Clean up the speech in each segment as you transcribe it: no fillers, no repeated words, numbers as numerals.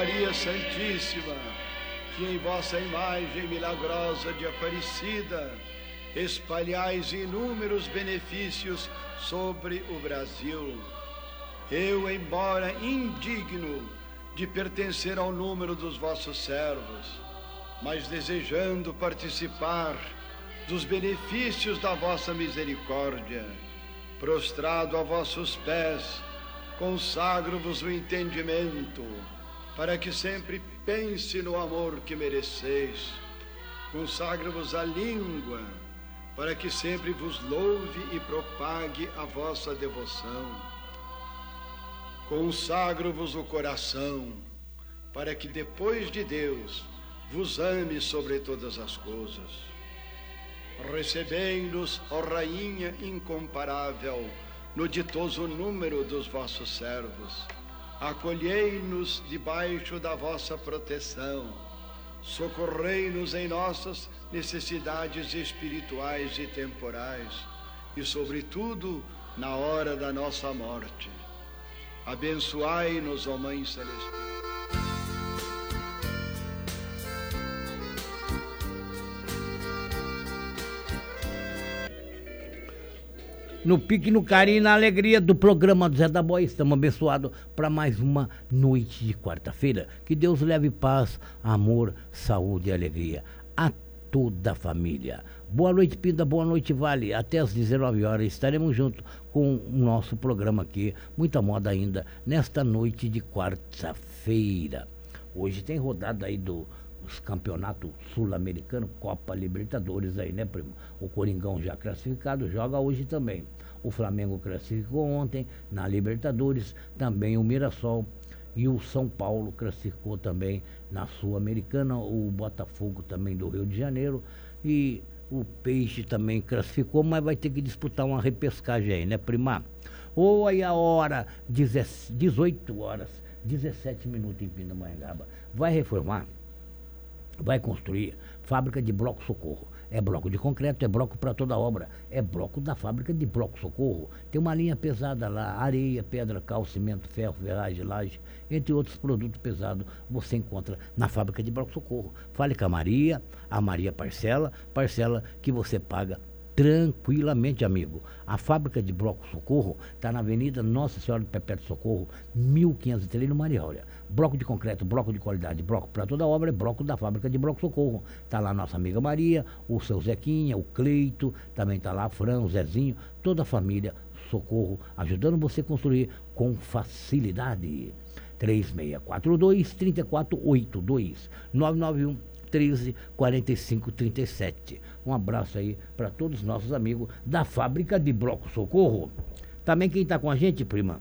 Maria Santíssima, que em vossa imagem milagrosa de Aparecida espalhais inúmeros benefícios sobre o Brasil. Eu, embora indigno de pertencer ao número dos vossos servos, mas desejando participar dos benefícios da vossa misericórdia, prostrado a vossos pés, consagro-vos o entendimento, para que sempre pense no amor que mereceis. Consagro-vos a língua, para que sempre vos louve e propague a vossa devoção. Consagro-vos o coração, para que depois de Deus vos ame sobre todas as coisas. Recebei-nos, ó Rainha incomparável, no ditoso número dos vossos servos. Acolhei-nos debaixo da vossa proteção. Socorrei-nos em nossas necessidades espirituais e temporais e, sobretudo, na hora da nossa morte. Abençoai-nos, ó Mãe Celestial. No pique, no carinho, na alegria do programa do Zé da Boia, estamos abençoados para mais uma noite de quarta-feira. Que Deus leve paz, amor, saúde e alegria a toda a família. Boa noite, Pinda, boa noite, Vale. Até às 19 horas estaremos juntos com o nosso programa aqui. Muita moda ainda nesta noite de quarta-feira. Hoje tem rodada aí dos campeonatos sul-americanos, Copa Libertadores aí, né, primo? O Coringão já classificado, joga hoje também. O Flamengo classificou ontem na Libertadores, também o Mirassol e o São Paulo classificou também na Sul-Americana, o Botafogo também do Rio de Janeiro e o Peixe também classificou, mas vai ter que disputar uma repescagem aí, né, prima? Ou aí a hora, 18 horas, 17 minutos em Pindamonhangaba. Vai reformar? Vai construir fábrica de bloco socorro. É bloco de concreto, é bloco para toda obra. É bloco da fábrica de bloco socorro. Tem uma linha pesada lá, areia, pedra, cal, cimento, ferro, ferragem, laje, entre outros produtos pesados, você encontra na fábrica de bloco socorro. Fale com a Maria parcela que você paga tranquilamente, amigo. A fábrica de bloco socorro está na Avenida Nossa Senhora do Perpétuo Socorro, 1503, no Maria Aurea. Bloco de concreto, bloco de qualidade, bloco para toda obra, é bloco da fábrica de bloco socorro. Está lá nossa amiga Maria, o seu Zequinha, o Cleito, também está lá a Fran, o Zezinho, toda a família Socorro, ajudando você a construir com facilidade. 3642-3482, 991 13 45 37. Um abraço aí para todos os nossos amigos da fábrica de bloco socorro. Também quem está com a gente, prima,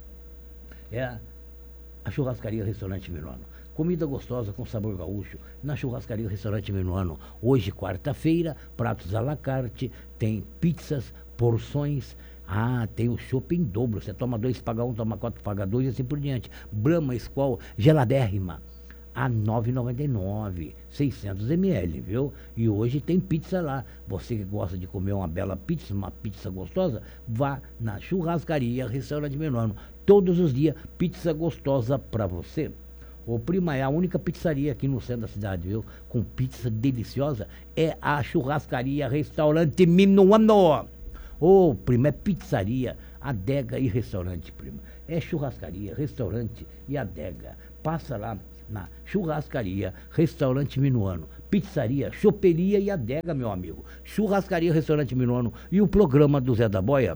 é a churrascaria Restaurante Minuano. Comida gostosa com sabor gaúcho na churrascaria Restaurante Minuano. Hoje, quarta-feira, pratos à la carte, tem pizzas, porções. Tem o chopp em dobro. Você toma 2, paga 1, toma 4, paga 2 e assim por diante. Brahma, Skol, geladérrima. A R$ 9,99, 600 ml, viu? E hoje tem pizza lá. Você que gosta de comer uma bela pizza, uma pizza gostosa, vá na churrascaria Restaurante Minuano. Todos os dias, pizza gostosa para você. O prima, é a única pizzaria aqui no centro da cidade, viu? Com pizza deliciosa. É a churrascaria Restaurante Minuano. Prima, é pizzaria, adega e restaurante, prima. É churrascaria, restaurante e adega. Passa lá na churrascaria Restaurante Minuano, pizzaria, choperia e adega, meu amigo. Churrascaria Restaurante Minuano. E o programa do Zé da Boia,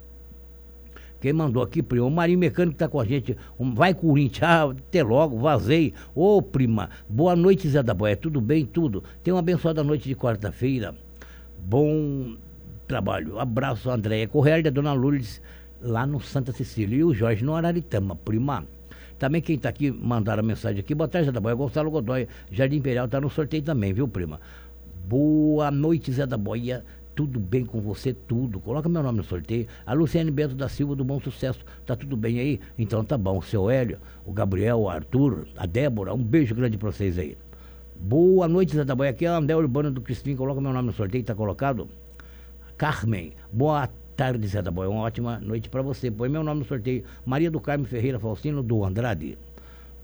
quem mandou aqui, prima, o Marinho Mecânico está com a gente. Vai, Corinthians, até logo, vazei. Prima, boa noite, Zé da Boia, tudo bem? Tudo. Tenha uma abençoada noite de quarta-feira. Bom trabalho. Abraço, Andréia Correia, da Dona Lourdes, lá no Santa Cecília. E o Jorge no Araritama, prima. Também quem está aqui, mandaram a mensagem aqui. Boa tarde, Zé da Boia. Gonçalo Godoy, Jardim Imperial, está no sorteio também, viu, prima? Boa noite, Zé da Boia. Tudo bem com você? Tudo. Coloca meu nome no sorteio. A Luciane Bento da Silva, do Bom Sucesso. Tá tudo bem aí? Então tá bom. O seu Hélio, o Gabriel, o Arthur, a Débora. Um beijo grande para vocês aí. Boa noite, Zé da Boia. Aqui é a André Urbano do Cristim. Coloca meu nome no sorteio. Tá colocado? Carmen. Boa tarde, Zé da Boia. Uma ótima noite para você. Põe meu nome no sorteio. Maria do Carmo Ferreira Faustino, do Andrade.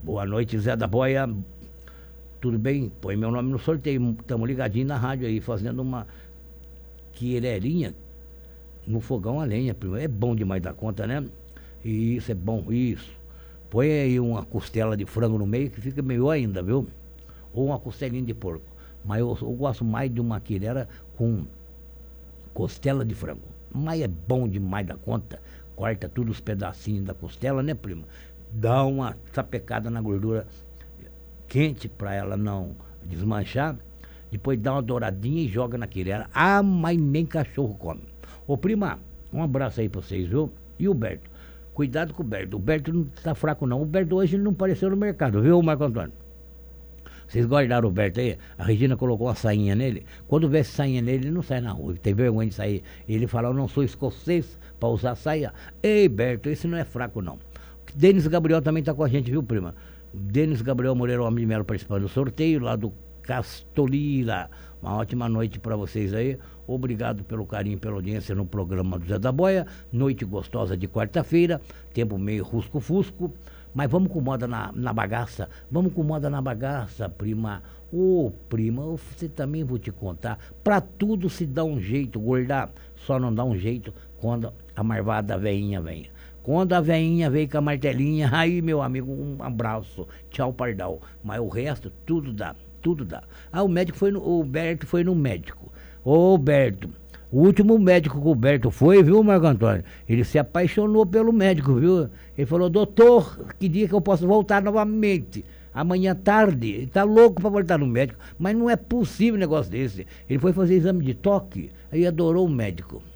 Boa noite, Zé da Boia. Tudo bem? Põe meu nome no sorteio. Estamos ligadinhos na rádio aí, fazendo uma quireirinha no fogão a lenha, primo. É bom demais da conta, né? Isso, é bom, isso. Põe aí uma costela de frango no meio que fica melhor ainda, viu? Ou uma costelinha de porco. Mas eu gosto mais de uma quireira com costela de frango. Mas é bom demais da conta. Corta tudo os pedacinhos da costela, né, prima? Dá uma sapecada na gordura quente para ela não desmanchar. Depois dá uma douradinha e joga na quireira. Ah, mas nem cachorro come. Ô, prima, um abraço aí pra vocês, viu? E o Berto? Cuidado com o Berto. O Berto não tá fraco, não. O Berto hoje não apareceu no mercado, viu, Marco Antônio? Vocês guardaram o Berto aí? A Regina colocou uma sainha nele. Quando vê essa sainha nele, ele não sai na rua. Ele tem vergonha de sair. Ele fala, eu não sou escocês pra usar saia. Ei, Berto, esse não é fraco, não. Denis Gabriel também tá com a gente, viu, prima? Denis Gabriel Moreira Homem de Melo participando do sorteio lá do Castolira. Uma ótima noite para vocês aí. Obrigado pelo carinho, pela audiência no programa do Zé da Boia. Noite gostosa de quarta-feira. Tempo meio rusco-fusco. Mas vamos com moda na bagaça. Vamos com moda na bagaça, prima. Ô, prima, você também vou te contar. Pra tudo se dá um jeito, gordar. Só não dá um jeito quando a marvada veinha vem. Quando a veinha veio com a martelinha, aí, meu amigo, um abraço. Tchau, pardal. Mas o resto, tudo dá. Tudo dá. Ah, o Berto foi no médico. Ô, Berto, o último médico que o Berto foi, viu, Marco Antônio? Ele se apaixonou pelo médico, viu? Ele falou, doutor, que dia que eu posso voltar novamente? Amanhã tarde. Ele tá louco pra voltar no médico. Mas não é possível um negócio desse. Ele foi fazer exame de toque, aí adorou o médico.